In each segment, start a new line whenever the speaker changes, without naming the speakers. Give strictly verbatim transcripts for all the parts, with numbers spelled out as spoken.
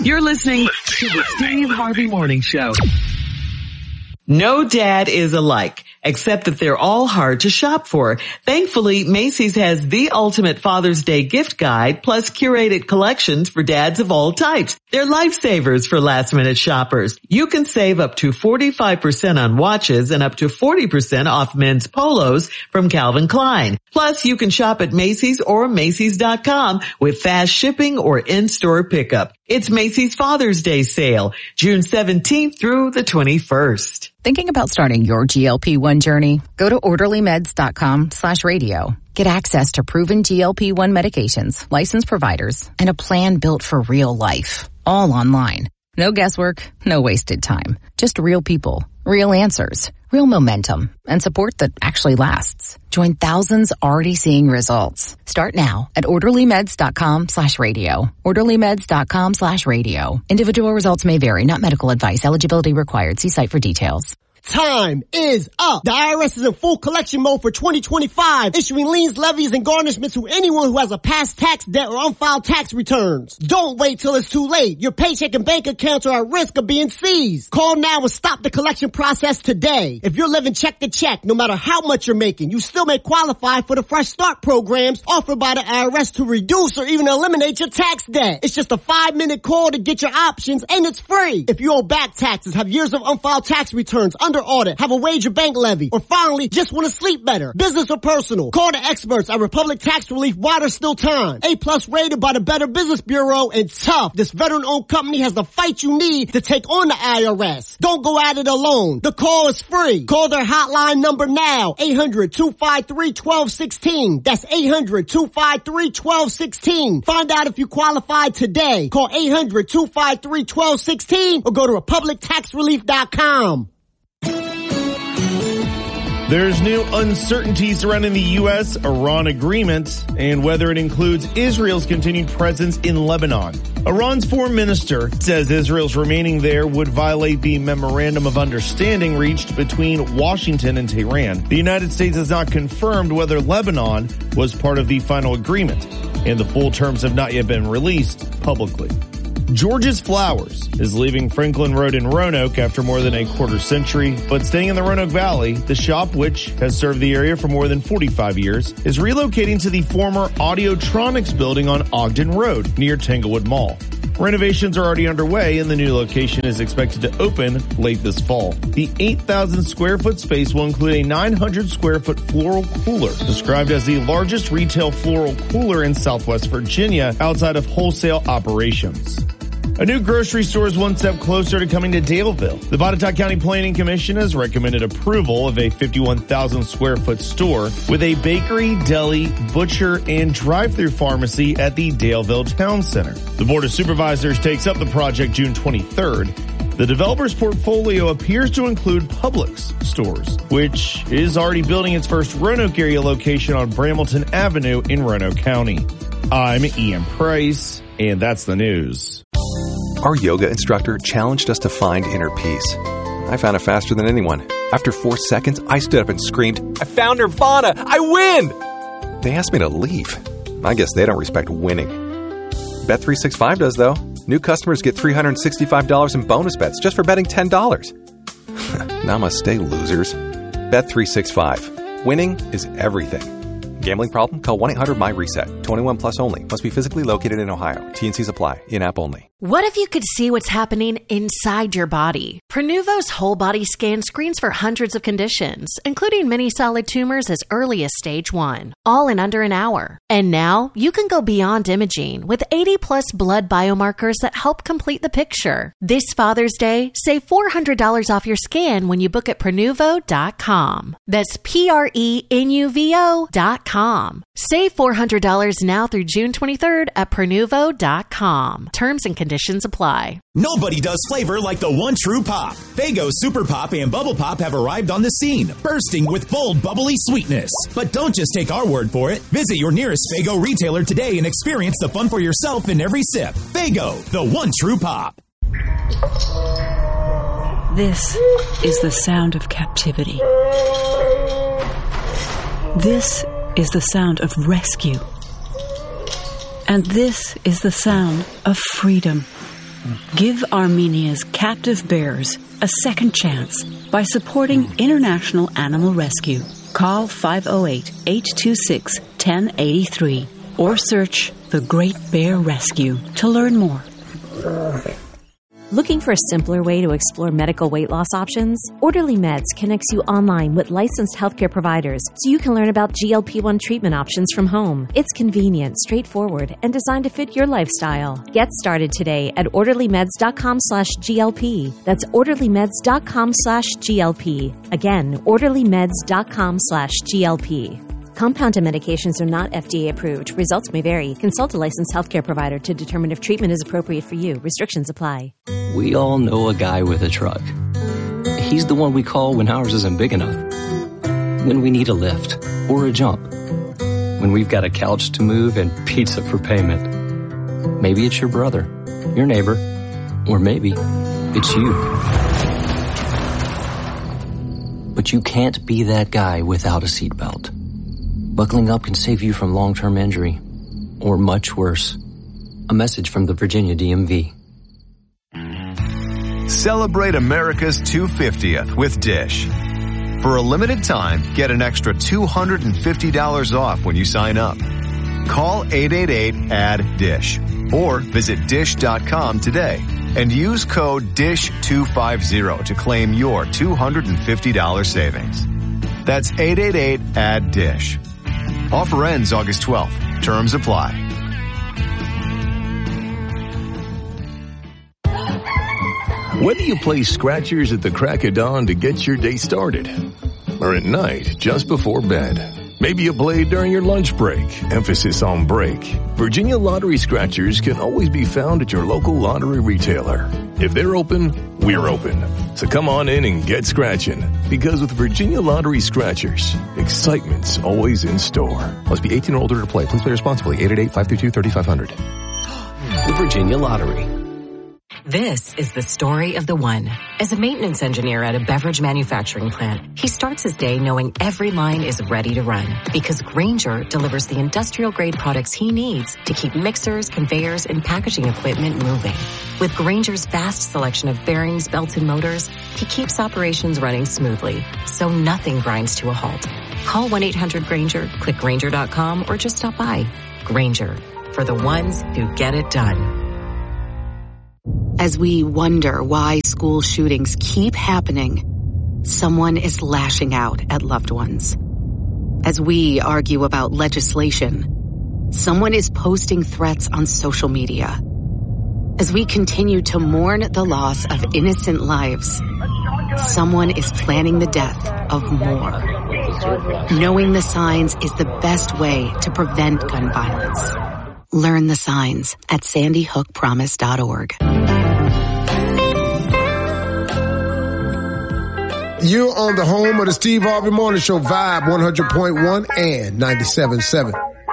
You're listening to the Steve Harvey Morning Show. No dad is alike, except that they're all hard to shop for. Thankfully, Macy's has the ultimate Father's Day gift guide, plus curated collections for dads of all types. They're lifesavers for last-minute shoppers. You can save up to forty-five percent on watches and up to forty percent off men's polos from Calvin Klein. Plus, you can shop at Macy's or Macy's dot com with fast shipping or in-store pickup. It's Macy's Father's Day sale, June seventeenth through the twenty-first.
Thinking about starting your G L P one journey? Go to orderly meds dot com slash radio. Get access to proven G L P one medications, licensed providers, and a plan built for real life. All online. No guesswork, no wasted time. Just real people, real answers, real momentum, and support that actually lasts. Join thousands already seeing results. Start now at orderly meds dot com slash radio. orderly meds dot com slash radio. Individual results may vary, not medical advice. Eligibility required. See site for details.
Time is up. The I R S is in full collection mode for twenty twenty-five, issuing liens, levies, and garnishments to anyone who has a past tax debt or unfiled tax returns. Don't wait till it's too late. Your paycheck and bank accounts are at risk of being seized. Call now and stop the collection process today. If you're living check to check, no matter how much you're making, you still may qualify for the Fresh Start programs offered by the I R S to reduce or even eliminate your tax debt. It's just a five-minute call to get your options, and it's free. If you owe back taxes, have years of unfiled tax returns, under audit, have a wage or bank levy, or finally just want to sleep better, business or personal, call the experts at Republic Tax Relief while there's still time. A plus rated by the Better Business Bureau, and tough. This veteran-owned company has the fight you need to take on the I R S. Don't go at it alone. The call is free. Call their hotline number now, eight hundred, two five three, one two one six. That's eight hundred, two five three, one two one six. Find out if you qualify today. Call eight hundred, two five three, one two one six or go to republic tax relief dot com.
There's new uncertainty surrounding the U S Iran agreement and whether it includes Israel's continued presence in Lebanon. Iran's foreign minister says Israel's remaining there would violate the memorandum of understanding reached between Washington and Tehran. The United States has not confirmed whether Lebanon was part of the final agreement, and the full terms have not yet been released publicly. George's Flowers is leaving Franklin Road in Roanoke after more than a quarter century, but staying in the Roanoke Valley. The shop, which has served the area for more than forty-five years, is relocating to the former Audiotronics building on Ogden Road near Tanglewood Mall. Renovations are already underway, and the new location is expected to open late this fall. The eight thousand square foot space will include a nine hundred square foot floral cooler, described as the largest retail floral cooler in Southwest Virginia outside of wholesale operations. A new grocery store is one step closer to coming to Daleville. The Botetourt County Planning Commission has recommended approval of a fifty-one thousand square foot store with a bakery, deli, butcher, and drive-through pharmacy at the Daleville Town Center. The Board of Supervisors takes up the project June twenty-third. The developer's portfolio appears to include Publix stores, which is already building its first Roanoke area location on Brambleton Avenue in Roanoke County. I'm Ian Price, and that's the news.
Our yoga instructor challenged us to find inner peace. I found it faster than anyone. After four seconds, I stood up and screamed, "I found Nirvana! I win!" They asked me to leave. I guess they don't respect winning. Bet three sixty-five does, though. New customers get three hundred sixty-five dollars in bonus bets just for betting ten dollars. Namaste, losers. Bet three sixty-five. Winning is everything. Gambling problem? Call one eight hundred my reset. twenty-one plus only. Must be physically located in Ohio. T and Cs apply. In-app only.
What if you could see what's happening inside your body? Prenuvo's whole body scan screens for hundreds of conditions, including many solid tumors as early as stage one, all in under an hour. And now you can go beyond imaging with eighty plus blood biomarkers that help complete the picture. This Father's Day, save four hundred dollars off your scan when you book at Prenuvo dot com. That's P R E N U V O dot com. Save four hundred dollars now through June twenty-third at Prenuvo dot com. Terms and conditions apply.
Nobody does flavor like the one true pop. Faygo Super Pop and Bubble Pop have arrived on the scene, bursting with bold, bubbly sweetness. But don't just take our word for it. Visit your nearest Faygo retailer today and experience the fun for yourself in every sip. Faygo, the one true pop.
This is the sound of captivity. This is the sound of rescue. And this is the sound of freedom. Give Armenia's captive bears a second chance by supporting International Animal Rescue. Call five oh eight, eight two six, one oh eight three or search The Great Bear Rescue to learn more.
Looking for a simpler way to explore medical weight loss options? Orderly Meds connects you online with licensed healthcare providers so you can learn about G L P one treatment options from home. It's convenient, straightforward, and designed to fit your lifestyle. Get started today at orderlymeds.com slash GLP. That's orderlymeds.com slash GLP. Again, orderlymeds.com slash GLP. Compounded medications are not F D A approved. Results may vary. Consult a licensed healthcare provider to determine if treatment is appropriate for you. Restrictions apply.
We all know a guy with a truck. He's the one we call when ours isn't big enough. When we need a lift or a jump. When we've got a couch to move and pizza for payment. Maybe it's your brother, your neighbor, or maybe it's you. But you can't be that guy without a seatbelt. Buckling up can save you from long-term injury, or much worse. A message from the Virginia D M V.
Celebrate America's two hundred fiftieth with Dish. For a limited time, get an extra two hundred fifty dollars off when you sign up. Call eight eight eight, A D D, DISH or visit dish dot com today and use code D I S H two fifty to claim your two hundred fifty dollars savings. That's eight eight eight, A D D, DISH. Offer ends August twelfth. Terms apply.
Whether you play scratchers at the crack of dawn to get your day started, or at night just before bed, maybe you play during your lunch break, emphasis on break, Virginia Lottery Scratchers can always be found at your local lottery retailer. If they're open, we're open. So come on in and get scratching. Because with Virginia Lottery Scratchers, excitement's always in store. Must be eighteen or older to play. Please play responsibly. eight eight eight, five three two, three five zero zero.
The Virginia Lottery.
This is the story of the one. As a maintenance engineer at a beverage manufacturing plant, he starts his day knowing every line is ready to run because Grainger delivers the industrial-grade products he needs to keep mixers, conveyors, and packaging equipment moving. With Grainger's vast selection of bearings, belts, and motors, he keeps operations running smoothly, so nothing grinds to a halt. Call one eight hundred Grainger, click Grainger dot com, or just stop by. Grainger, for the ones who get it done.
As we wonder why school shootings keep happening, someone is lashing out at loved ones. As we argue about legislation, someone is posting threats on social media. As we continue to mourn the loss of innocent lives, someone is planning the death of more. Knowing the signs is the best way to prevent gun violence. Learn the signs at sandy hook promise dot org.
You're on the home of the Steve Harvey Morning Show, Vibe one hundred point one and ninety-seven point seven.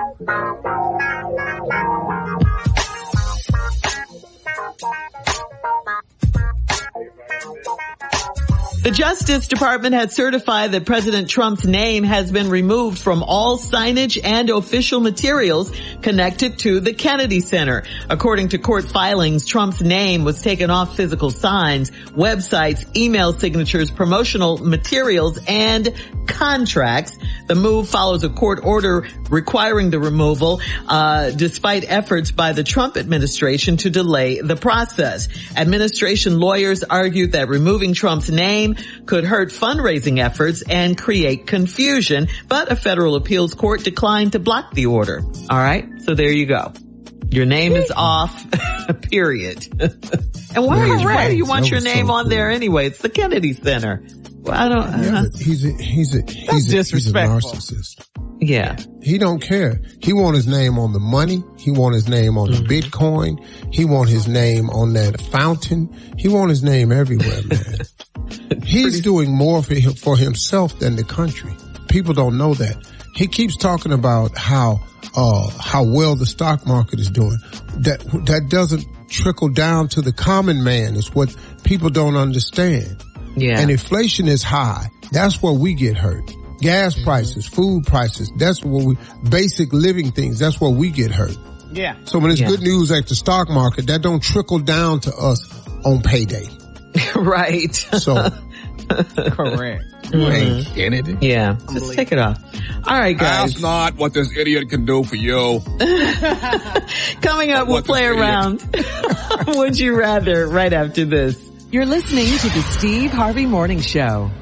The Justice Department has certified that President Trump's name has been removed from all signage and official materials connected to the Kennedy Center. According to court filings, Trump's name was taken off physical signs, websites, email signatures, promotional materials, and contracts. The move follows a court order requiring the removal, uh, despite efforts by the Trump administration to delay the process. Administration lawyers argued that removing Trump's name could hurt fundraising efforts and create confusion, but a federal appeals court declined to block the order. All right, so there you go. Your name is off, period. And why,
Yeah,
why do you
that
want your
was
name
so
on
cool.
there anyway? It's the Kennedy Center. Well, I don't.
Yeah,
uh,
but he's a, he's a, he's a,
disrespectful.
He's a narcissist.
Yeah.
He don't care. He want his name on the money. He want his name on
Mm-hmm.
the Bitcoin. He want his name on that fountain. He want his name everywhere, man. He's doing more for him, for himself than the country. People don't know that. He keeps talking about how, uh, how well the stock market is doing. That, that doesn't trickle down to the common man. It's what people don't understand.
Yeah.
And inflation is high. That's where we get hurt. Gas prices, food prices, that's where we, basic living things, that's where we get hurt.
Yeah.
So when it's
Yeah.
good news at the stock market, that don't trickle down to us on payday.
Right.
So.
Correct.
Ain't Kennedy.
Yeah. Just take it off. All right, guys.
Ask not what this idiot can do for you.
Coming up, we'll
What
play
this idiot-
around. Would you rather right after this?
You're listening to the Steve Harvey Morning Show.